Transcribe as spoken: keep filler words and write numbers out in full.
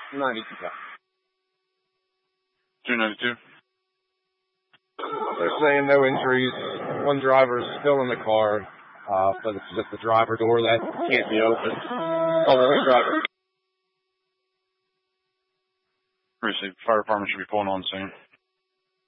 ninety-two. two ninety-two. They're saying no injuries. One driver's still in the car, uh, but it's just the driver door that can't be opened. Oh, the driver. Receive. Fire department should be pulling on soon.